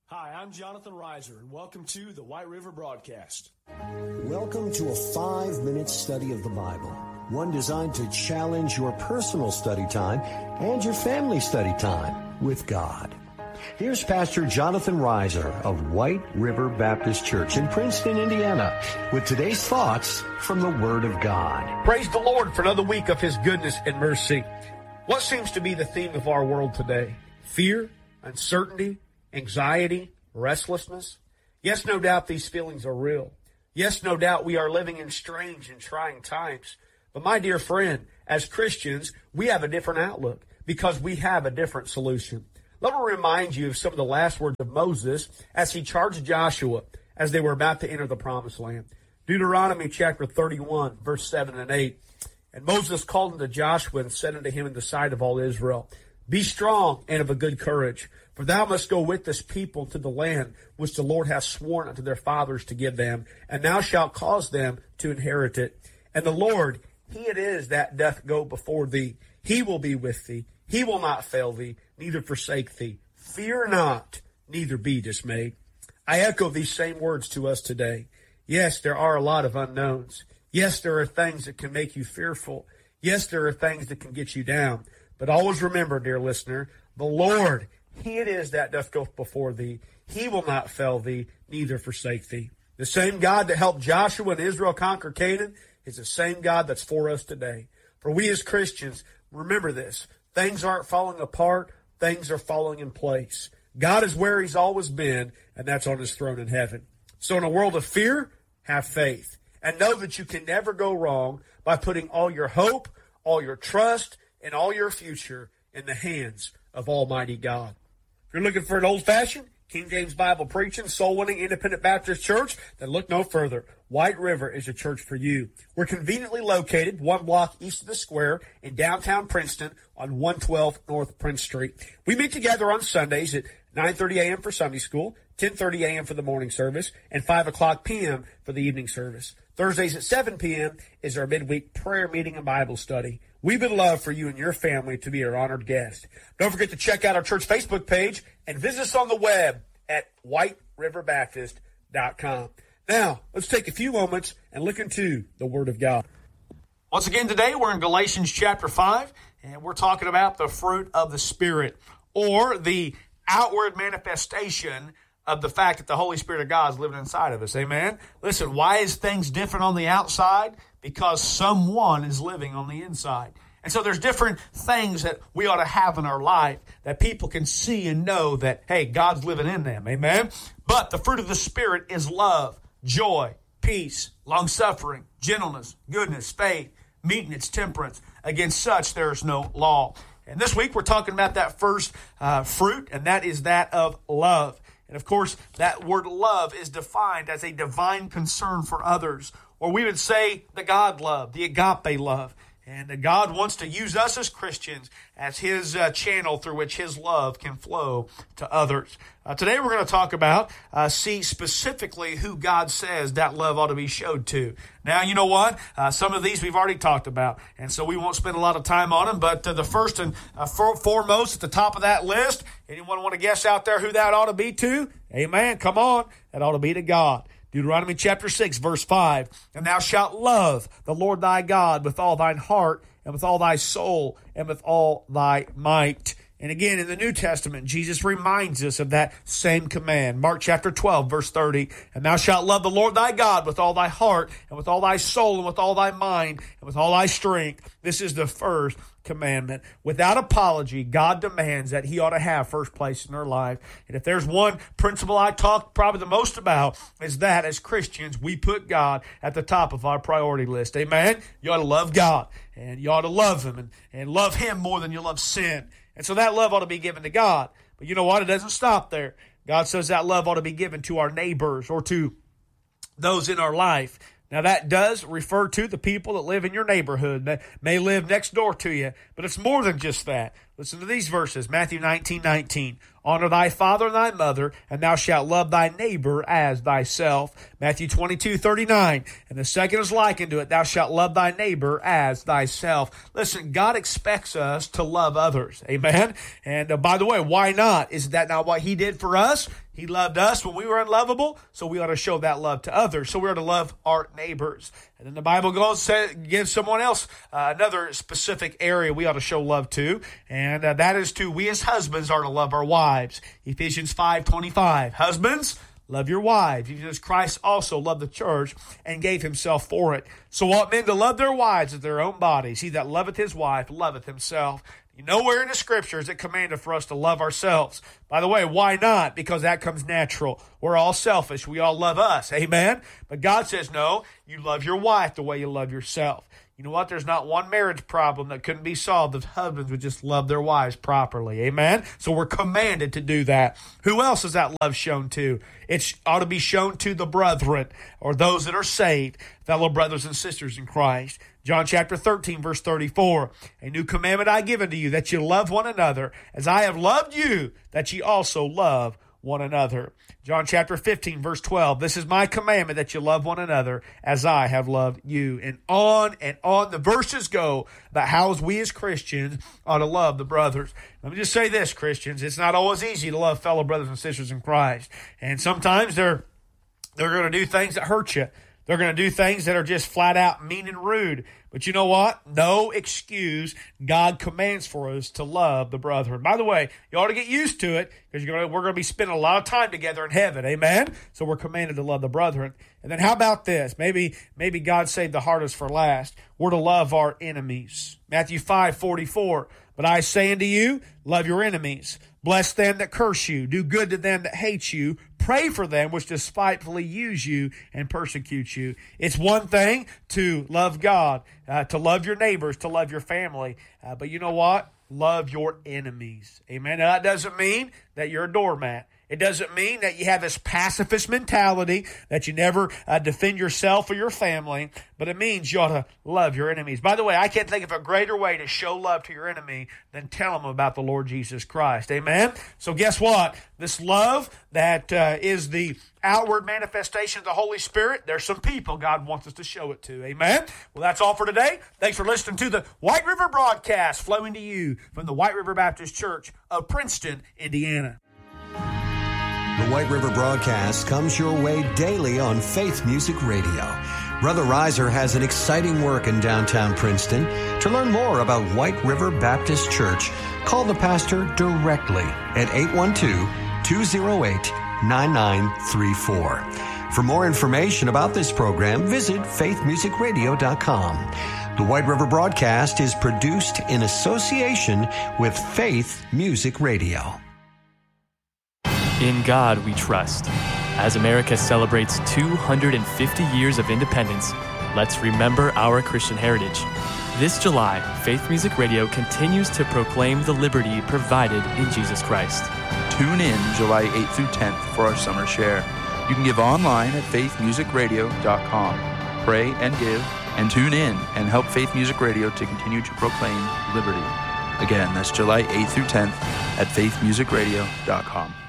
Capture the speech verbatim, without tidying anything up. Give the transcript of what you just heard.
Hi, I'm Jonathan Reiser, and welcome to the White River Broadcast. Welcome to a five-minute study of the Bible, one designed to challenge your personal study time and your family study time with God. Here's Pastor Jonathan Reiser of White River Baptist Church in Princeton, Indiana, with today's thoughts from the Word of God. Praise the Lord for another week of His goodness and mercy. What seems to be the theme of our world today? Fear, uncertainty, anxiety, restlessness. Yes, no doubt these feelings are real. Yes, no doubt we are living in strange and trying times. But my dear friend, as Christians, we have a different outlook because we have a different solution. Let me remind you of some of the last words of Moses as he charged Joshua as they were about to enter the promised land. Deuteronomy chapter thirty-one, verse seven and eight. And Moses called unto Joshua and said unto him in the sight of all Israel, Be strong and of a good courage, for thou must go with this people to the land which the Lord hath sworn unto their fathers to give them, and thou shalt cause them to inherit it. And the Lord, He it is that doth go before thee. He will be with thee. He will not fail thee, neither forsake thee. Fear not, neither be dismayed. I echo these same words to us today. Yes, there are a lot of unknowns. Yes, there are things that can make you fearful. Yes, there are things that can get you down. But always remember, dear listener, the Lord, He it is that doth go before thee. He will not fail thee, neither forsake thee. The same God that helped Joshua and Israel conquer Canaan is the same God that's for us today. For we as Christians, remember this. Things aren't falling apart. Things are falling in place. God is where He's always been, and that's on His throne in heaven. So in a world of fear, have faith. And know that you can never go wrong by putting all your hope, all your trust, and all your future in the hands of Almighty God. If you're looking for an old-fashioned, King James Bible preaching, soul-winning, independent Baptist church, then look no further. White River is a church for you. We're conveniently located one block east of the square in downtown Princeton on one twelve North Prince Street. We meet together on Sundays at nine thirty a.m. for Sunday school, ten thirty a.m. for the morning service, and five o'clock p.m. for the evening service. Thursdays at seven p.m. is our midweek prayer meeting and Bible study. We would love for you and your family to be our honored guest. Don't forget to check out our church Facebook page and visit us on the web at white river baptist dot com. Now, let's take a few moments and look into the Word of God. Once again today, we're in Galatians chapter five, and we're talking about the fruit of the Spirit, or the outward manifestation of the fact that the Holy Spirit of God is living inside of us. Amen? Listen, why is things different on the outside? Because someone is living on the inside. And so there's different things that we ought to have in our life that people can see and know that, hey, God's living in them. Amen? But the fruit of the Spirit is love, joy, peace, long-suffering, gentleness, goodness, faith, meekness, temperance. Against such there is no law. And this week we're talking about that first uh, fruit, and that is that of love. And of course, that word love is defined as a divine concern for others, or we would say the God love, the agape love. And God wants to use us as Christians as His uh, channel through which His love can flow to others. Uh, today we're going to talk about, uh, see specifically who God says that love ought to be showed to. Now, you know what? Uh, some of these we've already talked about, and so we won't spend a lot of time on them. But uh, the first and uh, for, foremost at the top of that list, anyone want to guess out there who that ought to be to? Amen. Come on. That ought to be to God. Deuteronomy chapter six, verse five, And thou shalt love the Lord thy God with all thine heart, and with all thy soul, and with all thy might. And again, in the New Testament, Jesus reminds us of that same command. Mark chapter twelve, verse thirty, And thou shalt love the Lord thy God with all thy heart, and with all thy soul, and with all thy mind, and with all thy strength. This is the first commandment. Without apology, God demands that He ought to have first place in our life. And if there's one principle I talk probably the most about, is that as Christians, we put God at the top of our priority list. Amen? You ought to love God, and you ought to love Him, and, and love Him more than you love sin. And so that love ought to be given to God. But you know what? It doesn't stop there. God says that love ought to be given to our neighbors or to those in our life. Now, that does refer to the people that live in your neighborhood, that may live next door to you. But it's more than just that. Listen to these verses. Matthew nineteen nineteen. Honor thy father and thy mother, and thou shalt love thy neighbor as thyself. Matthew twenty-two thirty-nine. And the second is likened to it. Thou shalt love thy neighbor as thyself. Listen, God expects us to love others. Amen? And uh, by the way, why not? Isn't that not what He did for us? He loved us when we were unlovable, so we ought to show that love to others. So we ought to love our neighbors. And then the Bible goes to give someone else uh, another specific area we ought to show love to, and uh, that is to we as husbands are to love our wives. Ephesians five twenty-five. Husbands, love your wives, even as Christ also loved the church and gave himself for it. So ought men to love their wives as their own bodies. He that loveth his wife loveth himself. Nowhere in the scriptures it commanded for us to love ourselves. By the way, why not? Because that comes natural. We're all selfish. We all love us. Amen? But God says, no, you love your wife the way you love yourself. You know what? There's not one marriage problem that couldn't be solved if husbands would just love their wives properly. Amen? So we're commanded to do that. Who else is that love shown to? It ought to be shown to the brethren, or those that are saved, fellow brothers and sisters in Christ. John chapter thirteen, verse thirty-four. A new commandment I give unto you, that you love one another, as I have loved you, that ye also love one another. John chapter fifteen, verse twelve. This is my commandment, that you love one another as I have loved you. And on and on the verses go about how we as Christians ought to love the brothers. Let me just say this, Christians. It's not always easy to love fellow brothers and sisters in Christ. And sometimes they're, they're going to do things that hurt you. They're going to do things that are just flat out mean and rude. But you know what? No excuse. God commands for us to love the brethren. By the way, you ought to get used to it, because you're going to, we're going to be spending a lot of time together in heaven. Amen? So we're commanded to love the brethren. And then how about this? Maybe, maybe God saved the hardest for last. We're to love our enemies. Matthew five forty-four. But I say unto you, love your enemies. Bless them that curse you. Do good to them that hate you. Pray for them which despitefully use you and persecute you. It's one thing to love God, uh, to love your neighbors, to love your family. Uh, but you know what? Love your enemies. Amen. Now, that doesn't mean that you're a doormat. It doesn't mean that you have this pacifist mentality, that you never uh, defend yourself or your family, but it means you ought to love your enemies. By the way, I can't think of a greater way to show love to your enemy than tell them about the Lord Jesus Christ. Amen? So guess what? This love that uh, is the outward manifestation of the Holy Spirit, there's some people God wants us to show it to. Amen? Well, that's all for today. Thanks for listening to the White River broadcast, flowing to you from the White River Baptist Church of Princeton, Indiana. The White River broadcast comes your way daily on Faith Music Radio. Brother Reiser has an exciting work in downtown Princeton. To learn more about White River Baptist Church, call the pastor directly at eight one two, two oh eight, nine nine three four. For more information about this program, visit faith music radio dot com. The White River broadcast is produced in association with Faith Music Radio. In God we trust. As America celebrates two hundred fifty years of independence, let's remember our Christian heritage. This July, Faith Music Radio continues to proclaim the liberty provided in Jesus Christ. Tune in July eighth through tenth for our summer share. You can give online at faith music radio dot com. Pray and give, and tune in and help Faith Music Radio to continue to proclaim liberty. Again, that's July eighth through tenth at faith music radio dot com.